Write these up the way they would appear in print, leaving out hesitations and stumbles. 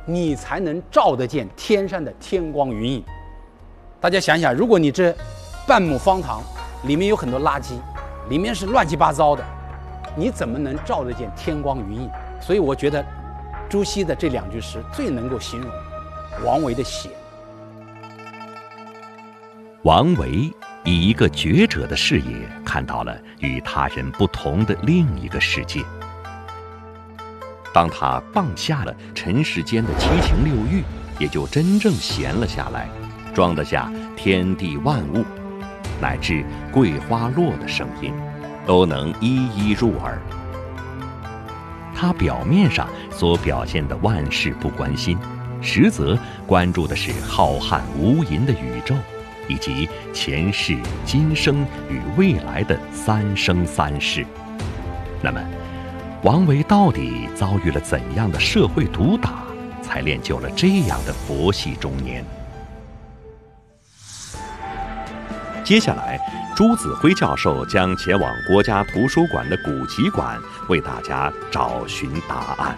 你才能照得见天上的天光云影。大家想想，如果你这半亩方塘里面有很多垃圾，里面是乱七八糟的，你怎么能照得见天光云影？所以我觉得朱熹的这2句诗最能够形容王维的写。 王维以一个觉者的视野看到了与他人不同的另一个世界。当他放下了尘世间的七情六欲，也就真正闲了下来，装得下天地万物，乃至桂花落的声音，都能一一入耳。他表面上所表现的万事不关心，实则关注的是浩瀚无垠的宇宙，以及前世、今生与未来的三生三世。那么，王维到底遭遇了怎样的社会毒打，才练就了这样的佛系中年？接下来，朱子辉教授将前往国家图书馆的古籍馆，为大家找寻答案。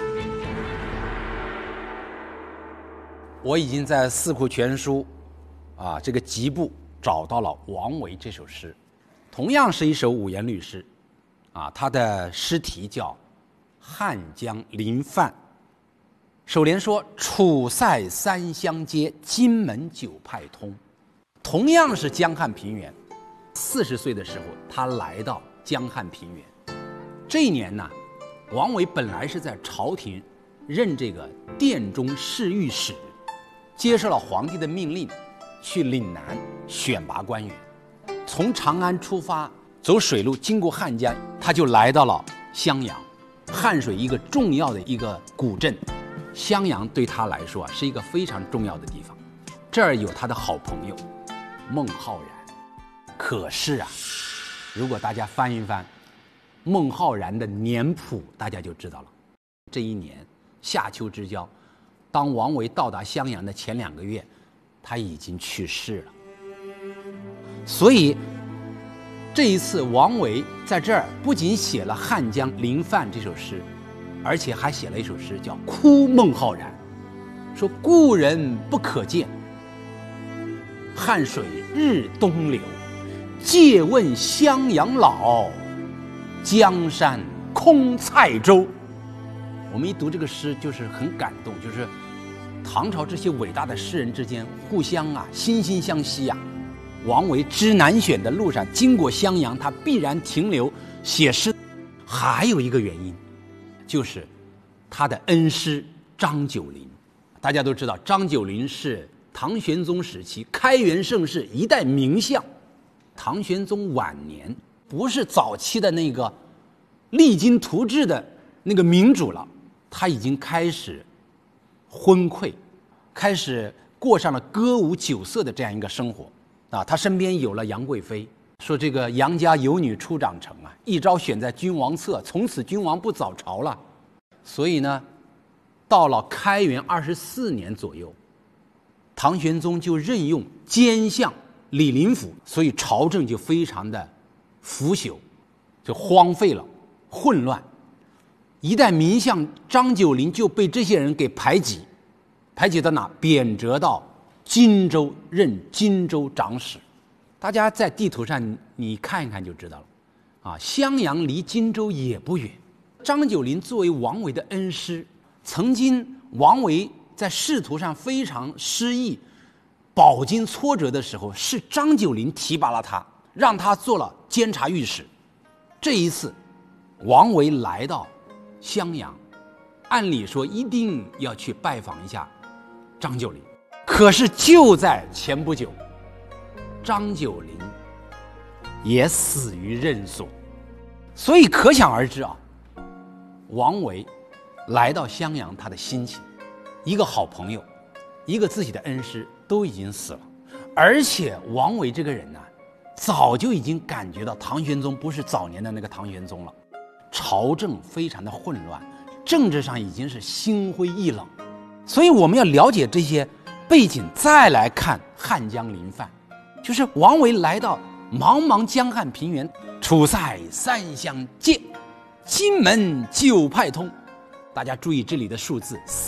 我已经在《四库全书》这个集部找到了王维这首诗，同样是一首五言律诗，它的诗题叫《汉江临泛》。首联说：“楚塞三湘接，荆门九派通。”同样是江汉平原，40岁的时候，他来到江汉平原。这一年呢，王维本来是在朝廷任这个殿中侍御史，接受了皇帝的命令，去岭南选拔官员。从长安出发，走水路经过汉江，他就来到了襄阳，汉水一个重要的一个古镇。襄阳对他来说是一个非常重要的地方，这儿有他的好朋友孟浩然。可是如果大家翻一翻孟浩然的年谱，大家就知道了。这一年夏秋之交，当王维到达襄阳的前2个月，他已经去世了。所以这一次王维在这儿不仅写了《汉江临泛》这首诗，而且还写了一首诗叫《哭孟浩然》，说故人不可见，汉水日东流，借问襄阳老，江山空蔡州。我们一读这个诗就是很感动，就是唐朝这些伟大的诗人之间互相惺惺相惜王维知南选的路上经过襄阳，他必然停留写诗。还有一个原因，就是他的恩师张九龄。大家都知道张九龄是唐玄宗时期开元盛世一代名相。唐玄宗晚年不是早期的那个励精图治的那个明主了，他已经开始昏聩，开始过上了歌舞酒色的这样一个生活他身边有了杨贵妃，说这个杨家有女初长成一朝选在君王侧，从此君王不早朝了。所以呢，到了开元24年左右，唐玄宗就任用监相李林甫，所以朝政就非常的腐朽，就荒废了，混乱。一代名相张九龄就被这些人给排挤到哪？贬谪到荆州，任荆州长史。大家在地图上你看一看就知道了襄阳离荆州也不远。张九龄作为王维的恩师，曾经王维在仕途上非常失意、饱经挫折的时候，是张九龄提拔了他，让他做了监察御史。这一次王维来到襄阳，按理说一定要去拜访一下张九龄，可是就在前不久，张九龄也死于任所。所以可想而知王维来到襄阳他的心情，一个好朋友，一个自己的恩师都已经死了，而且王维这个人早就已经感觉到唐玄宗不是早年的那个唐玄宗了，朝政非常的混乱，政治上已经是心灰意冷。所以我们要了解这些背景，再来看汉江临泛，就是王维来到茫茫江汉平原，楚塞三湘接，荆门九派通。大家注意这里的数字